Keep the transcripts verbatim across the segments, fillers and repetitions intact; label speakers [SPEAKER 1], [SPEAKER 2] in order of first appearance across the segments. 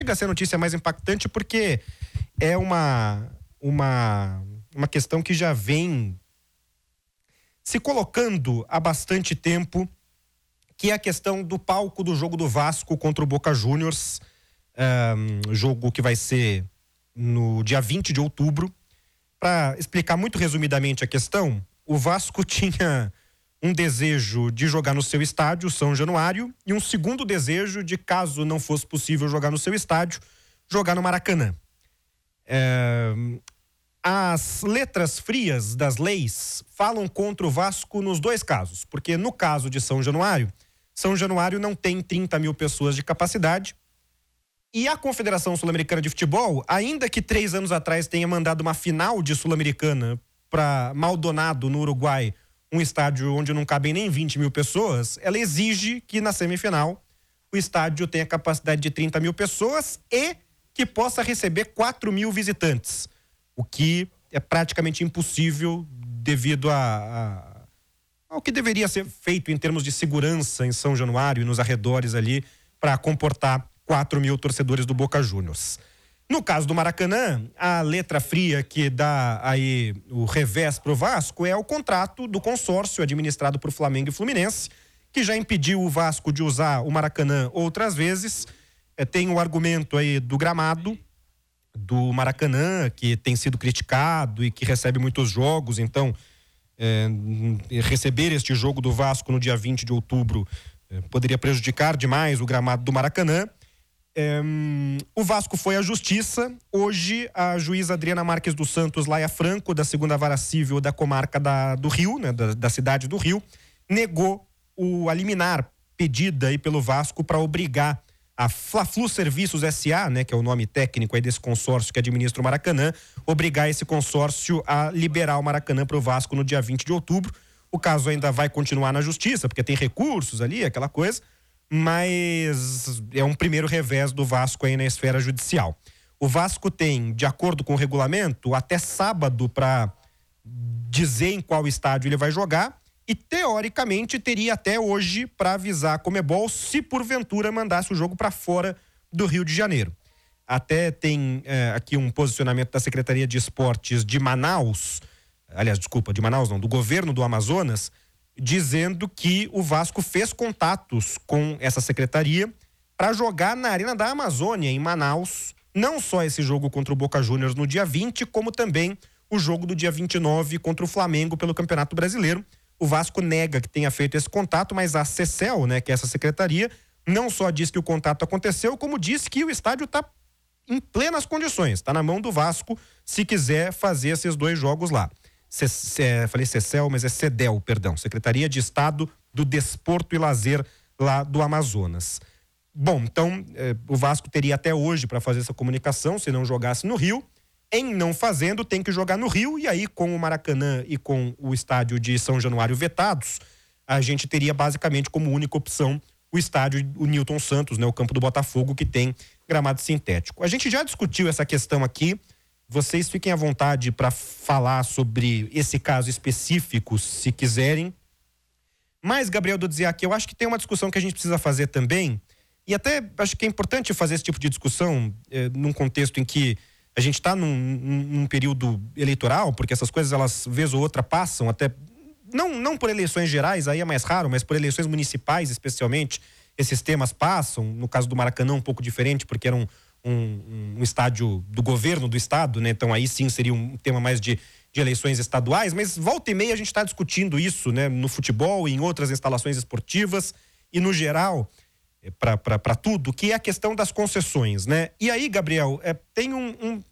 [SPEAKER 1] chega a ser a notícia mais impactante porque é uma, uma, uma questão que já vem se colocando há bastante tempo, que é a questão do palco do jogo do Vasco contra o Boca Juniors, um, jogo que vai ser no dia vinte de outubro. Para explicar muito resumidamente a questão, o Vasco tinha um desejo de jogar no seu estádio, São Januário, e um segundo desejo de, caso não fosse possível jogar no seu estádio, jogar no Maracanã. É... As letras frias das leis falam contra o Vasco nos dois casos, porque no caso de São Januário, São Januário não tem trinta mil pessoas de capacidade, e a Confederação Sul-Americana de Futebol, ainda que três anos atrás tenha mandado uma final de Sul-Americana para Maldonado, no Uruguai, um estádio onde não cabem nem vinte mil pessoas, ela exige que na semifinal o estádio tenha capacidade de trinta mil pessoas e que possa receber quatro mil visitantes, o que é praticamente impossível devido a, a, ao que deveria ser feito em termos de segurança em São Januário e nos arredores ali para comportar quatro mil torcedores do Boca Juniors. No caso do Maracanã, a letra fria que dá aí o revés pro Vasco é o contrato do consórcio administrado por Flamengo e Fluminense, que já impediu o Vasco de usar o Maracanã outras vezes. É, tem o argumento aí do gramado do Maracanã, que tem sido criticado e que recebe muitos jogos, então é, receber este jogo do Vasco no dia vinte de outubro é, poderia prejudicar demais o gramado do Maracanã. É, o Vasco foi à justiça. Hoje a juíza Adriana Marques dos Santos Laia Franco, da segunda vara civil da comarca da, do Rio, né, da, da cidade do Rio, negou o, a liminar pedida aí pelo Vasco para obrigar a Fla-Flu Serviços S A, né, que é o nome técnico aí desse consórcio que administra o Maracanã, obrigar esse consórcio a liberar o Maracanã para o Vasco no dia vinte de outubro. O caso ainda vai continuar na justiça, porque tem recursos ali, aquela coisa, mas é um primeiro revés do Vasco aí na esfera judicial. O Vasco tem, de acordo com o regulamento, até sábado para dizer em qual estádio ele vai jogar e, teoricamente, teria até hoje para avisar a Conmebol se, porventura, mandasse o jogo para fora do Rio de Janeiro. Até tem é, aqui um posicionamento da Secretaria de Esportes de Manaus, aliás, desculpa, de Manaus não, do governo do Amazonas, dizendo que o Vasco fez contatos com essa secretaria para jogar na Arena da Amazônia, em Manaus, não só esse jogo contra o Boca Juniors no dia vinte, como também o jogo do dia vinte e nove contra o Flamengo pelo Campeonato Brasileiro. O Vasco nega que tenha feito esse contato, mas a CECEL, né, que é essa secretaria, não só diz que o contato aconteceu, como diz que o estádio está em plenas condições, está na mão do Vasco se quiser fazer esses dois jogos lá. C- C- falei CECEL, mas é CEDEL, perdão, Secretaria de Estado do Desporto e Lazer lá do Amazonas. Bom, então eh, o Vasco teria até hoje para fazer essa comunicação, se não jogasse no Rio. Em não fazendo, tem que jogar no Rio, e aí com o Maracanã e com o estádio de São Januário vetados, a gente teria basicamente como única opção o estádio, o Newton Santos, né, o campo do Botafogo, que tem gramado sintético. A gente já discutiu essa questão aqui. Vocês fiquem à vontade para falar sobre esse caso específico, se quiserem. Mas, Gabriel Dudziak, eu acho que tem uma discussão que a gente precisa fazer também, e até acho que é importante fazer esse tipo de discussão eh, num contexto em que a gente está num, num período eleitoral, porque essas coisas, elas, vez ou outra, passam até, não, não por eleições gerais, aí é mais raro, mas por eleições municipais, especialmente, esses temas passam. No caso do Maracanã, um pouco diferente, porque era um Um, um, um estádio do governo do estado, né? Então aí sim seria um tema mais de, de eleições estaduais, mas volta e meia a gente está discutindo isso, né? No futebol e em outras instalações esportivas e no geral, é, para tudo, que é a questão das concessões, né? E aí, Gabriel, é, tem um, um,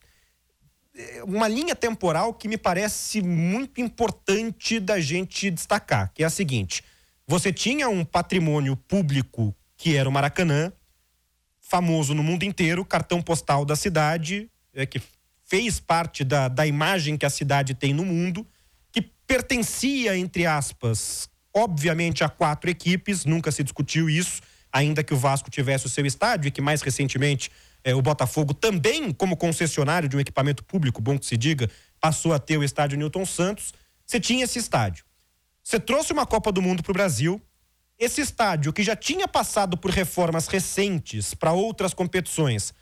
[SPEAKER 1] uma linha temporal que me parece muito importante da gente destacar, que é a seguinte: você tinha um patrimônio público que era o Maracanã, famoso no mundo inteiro, cartão postal da cidade, é, que fez parte da, da imagem que a cidade tem no mundo, que pertencia, entre aspas, obviamente a quatro equipes, nunca se discutiu isso, ainda que o Vasco tivesse o seu estádio e que mais recentemente é, o Botafogo também, como concessionário de um equipamento público, bom que se diga, passou a ter o estádio Newton Santos. Você tinha esse estádio. Você trouxe uma Copa do Mundo para o Brasil. Esse estádio, que já tinha passado por reformas recentes para outras competições,